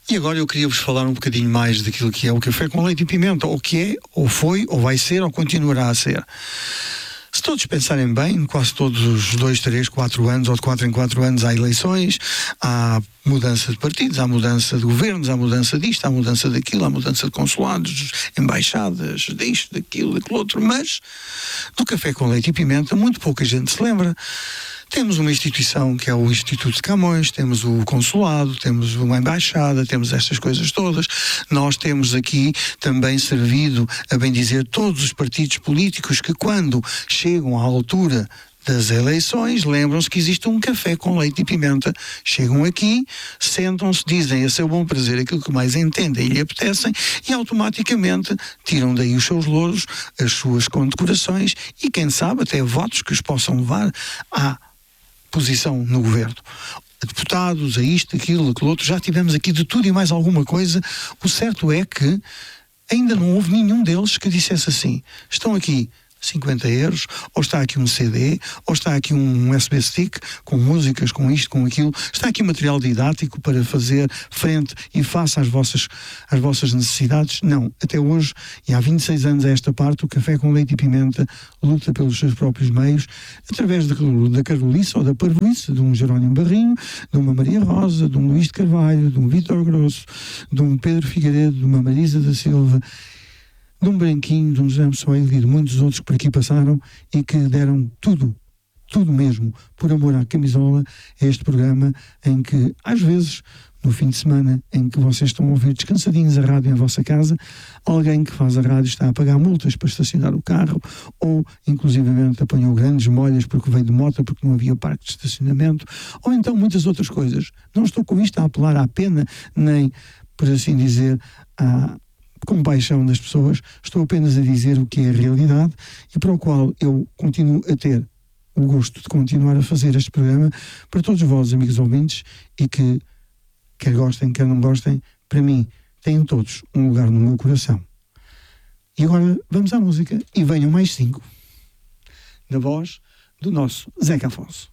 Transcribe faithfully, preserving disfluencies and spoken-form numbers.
E agora eu queria vos falar um bocadinho mais daquilo que é o café com leite e pimenta, ou que é, ou foi, ou vai ser, ou continuará a ser. Se todos pensarem bem, quase todos os dois, três, quatro anos, ou de quatro em quatro anos, há eleições, há mudança de partidos, há mudança de governos, há mudança disto, há mudança daquilo, há mudança de consulados, embaixadas, disto, daquilo, daquilo outro, mas do café com leite e pimenta muito pouca gente se lembra. Temos uma instituição que é o Instituto de Camões, temos o consulado, temos uma embaixada, temos estas coisas todas. Nós temos aqui também servido, a bem dizer, todos os partidos políticos que, quando chegam à altura das eleições, lembram-se que existe um café com leite e pimenta. Chegam aqui, sentam-se, dizem a seu bom prazer aquilo que mais entendem e lhe apetecem e automaticamente tiram daí os seus louros, as suas condecorações e, quem sabe, até votos que os possam levar à posição no governo. A deputados, a isto, aquilo, aquilo outro, já tivemos aqui de tudo e mais alguma coisa. O certo é que ainda não houve nenhum deles que dissesse assim: estão aqui cinquenta euros, ou está aqui um C D, ou está aqui um U S B stick com músicas, com isto, com aquilo, está aqui material didático para fazer frente e face às vossas, às vossas necessidades. Não, até hoje, e há vinte e seis anos a esta parte, o Café com Leite e Pimenta luta pelos seus próprios meios, através da, da Carolice ou da Parvoíce, de um Jerónimo Barrinho, de uma Maria Rosa, de um Luís de Carvalho, de um Vítor Grosso, de um Pedro Figueiredo, de uma Marisa da Silva, de um Branquinho, de um José Soeiro e de muitos outros que por aqui passaram e que deram tudo, tudo mesmo, por amor à camisola, a este programa em que, às vezes, no fim de semana, em que vocês estão a ouvir descansadinhos a rádio em vossa casa, alguém que faz a rádio está a pagar multas para estacionar o carro, ou, inclusivamente, apanhou grandes molhas porque veio de moto, porque não havia parque de estacionamento, ou então muitas outras coisas. Não estou com isto a apelar à pena, nem, por assim dizer, à compaixão das pessoas. Estou apenas a dizer o que é a realidade e para o qual eu continuo a ter o gosto de continuar a fazer este programa para todos vós, amigos ouvintes, e que, quer gostem, quer não gostem, para mim, têm todos um lugar no meu coração. E agora vamos à música e venham mais cinco, na voz do nosso Zeca Afonso.